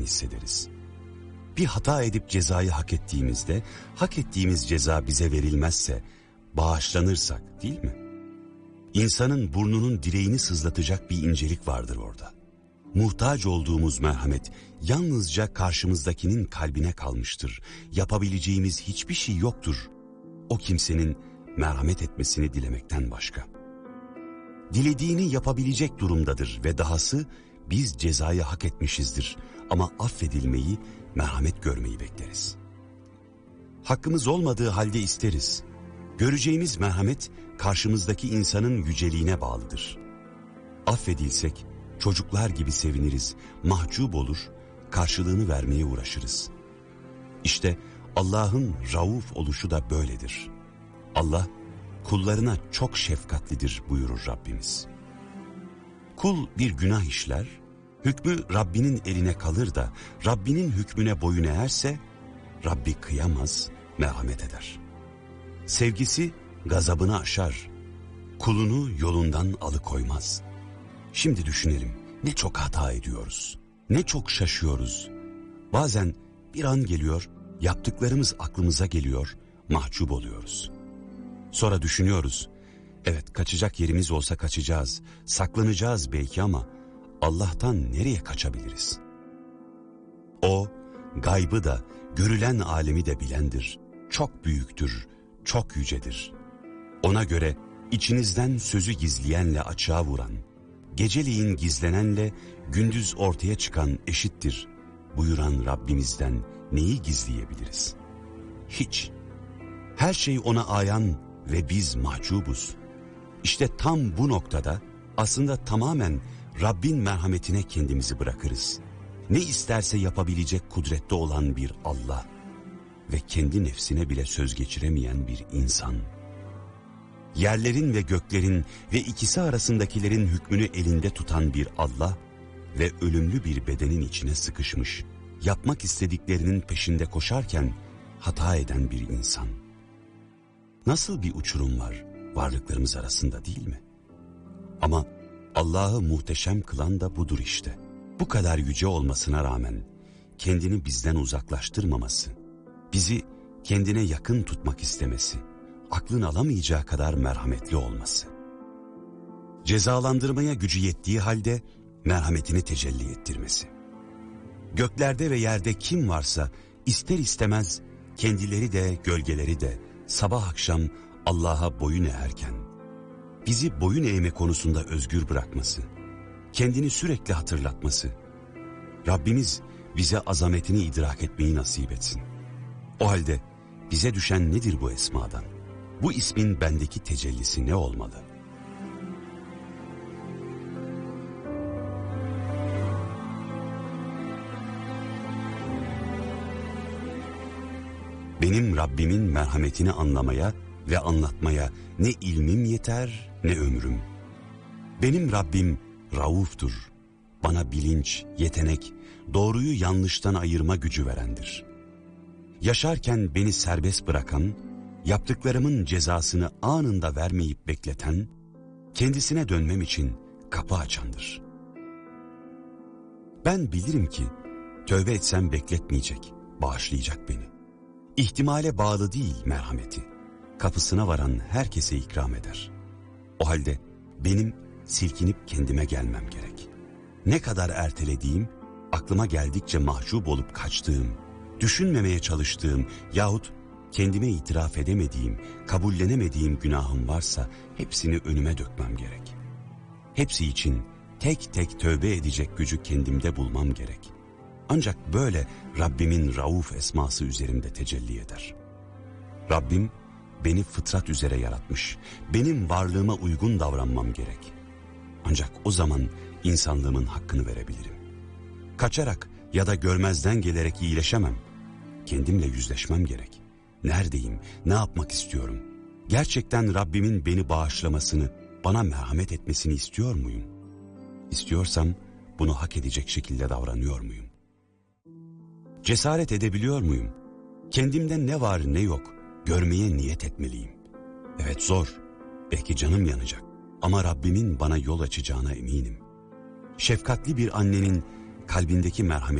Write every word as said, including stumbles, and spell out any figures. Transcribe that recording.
hissederiz. Bir hata edip cezayı hak ettiğimizde, hak ettiğimiz ceza bize verilmezse, bağışlanırsak değil mi? İnsanın burnunun direğini sızlatacak bir incelik vardır orada. Muhtaç olduğumuz merhamet yalnızca karşımızdakinin kalbine kalmıştır. Yapabileceğimiz hiçbir şey yoktur o kimsenin merhamet etmesini dilemekten başka. Dilediğini yapabilecek durumdadır ve dahası biz cezayı hak etmişizdir ama affedilmeyi, merhamet görmeyi bekleriz. Hakkımız olmadığı halde isteriz. Göreceğimiz merhamet karşımızdaki insanın yüceliğine bağlıdır. Affedilsek çocuklar gibi seviniriz, mahcup olur, karşılığını vermeye uğraşırız. İşte Allah'ın rauf oluşu da böyledir. Allah kullarına çok şefkatlidir buyurur Rabbimiz. Kul bir günah işler, hükmü Rabbinin eline kalır da Rabbinin hükmüne boyun eğerse Rabbi kıyamaz, merhamet eder. Sevgisi gazabını aşar, kulunu yolundan alıkoymaz. Şimdi düşünelim, ne çok hata ediyoruz, ne çok şaşıyoruz. Bazen bir an geliyor, yaptıklarımız aklımıza geliyor, mahcup oluyoruz. Sonra düşünüyoruz, evet kaçacak yerimiz olsa kaçacağız, saklanacağız belki ama Allah'tan nereye kaçabiliriz? O, gaybı da, görülen alemi de bilendir, çok büyüktür, çok yücedir. Ona göre içinizden sözü gizleyenle açığa vuran, geceliğin gizlenenle gündüz ortaya çıkan eşittir buyuran Rabbimizden neyi gizleyebiliriz? Hiç. Her şey ona ayan ve biz mahcubuz. İşte tam bu noktada aslında tamamen Rabbin merhametine kendimizi bırakırız. Ne isterse yapabilecek kudrette olan bir Allah ve kendi nefsine bile söz geçiremeyen bir insan. Yerlerin ve göklerin ve ikisi arasındakilerin hükmünü elinde tutan bir Allah ve ölümlü bir bedenin içine sıkışmış, yapmak istediklerinin peşinde koşarken hata eden bir insan. Nasıl bir uçurum var varlıklarımız arasında değil mi? Ama Allah'ı muhteşem kılan da budur işte. Bu kadar yüce olmasına rağmen kendini bizden uzaklaştırmaması, bizi kendine yakın tutmak istemesi, aklın alamayacağı kadar merhametli olması. Cezalandırmaya gücü yettiği halde merhametini tecelli ettirmesi. Göklerde ve yerde kim varsa ister istemez kendileri de gölgeleri de sabah akşam Allah'a boyun eğerken, bizi boyun eğme konusunda özgür bırakması, kendini sürekli hatırlatması, Rabbimiz bize azametini idrak etmeyi nasip etsin. O halde bize düşen nedir bu esmadan? Bu ismin bendeki tecellisi ne olmalı? Benim Rabbimin merhametini anlamaya ve anlatmaya ne ilmim yeter ne ömrüm. Benim Rabbim rauftur. Bana bilinç, yetenek, doğruyu yanlıştan ayırma gücü verendir. Yaşarken beni serbest bırakan, yaptıklarımın cezasını anında vermeyip bekleten, kendisine dönmem için kapı açandır. Ben bilirim ki tövbe etsem bekletmeyecek, bağışlayacak beni. İhtimale bağlı değil merhameti, kapısına varan herkese ikram eder. O halde benim silkinip kendime gelmem gerek. Ne kadar ertelediğim, aklıma geldikçe mahcup olup kaçtığım, düşünmemeye çalıştığım yahut kendime itiraf edemediğim, kabullenemediğim günahım varsa hepsini önüme dökmem gerek. Hepsi için tek tek tövbe edecek gücü kendimde bulmam gerek. Ancak böyle Rabbimin rauf esması üzerimde tecelli eder. Rabbim beni fıtrat üzere yaratmış, benim varlığıma uygun davranmam gerek. Ancak o zaman insanlığımın hakkını verebilirim. Kaçarak ya da görmezden gelerek iyileşemem. Kendimle yüzleşmem gerek. Neredeyim, ne yapmak istiyorum? Gerçekten Rabbimin beni bağışlamasını, bana merhamet etmesini istiyor muyum? İstiyorsam bunu hak edecek şekilde davranıyor muyum? Cesaret edebiliyor muyum? Kendimde ne var ne yok görmeye niyet etmeliyim. Evet zor, belki canım yanacak ama Rabbimin bana yol açacağına eminim. Şefkatli bir annenin kalbindeki merhamet